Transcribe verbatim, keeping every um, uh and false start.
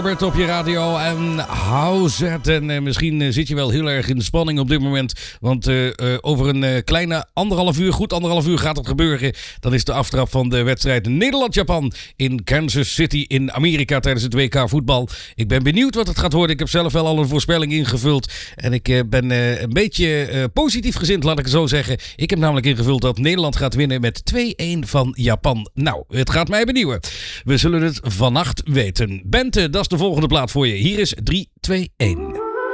Robert op je radio en house het. En uh, misschien uh, zit je wel heel erg in de spanning op dit moment. Want uh, uh, over een uh, kleine anderhalf uur, goed anderhalf uur gaat het gebeuren. Dan is de aftrap van de wedstrijd Nederland-Japan in Kansas City in Amerika tijdens het W K voetbal. Ik ben benieuwd wat het gaat worden. Ik heb zelf wel al een voorspelling ingevuld. En ik uh, ben uh, een beetje uh, positief gezind, laat ik het zo zeggen. Ik heb namelijk ingevuld dat Nederland gaat winnen met twee-een van Japan. Nou, het gaat mij benieuwen. We zullen het vannacht weten. Bente, dat is de volgende plaat voor je. Hier is drie, twee, één.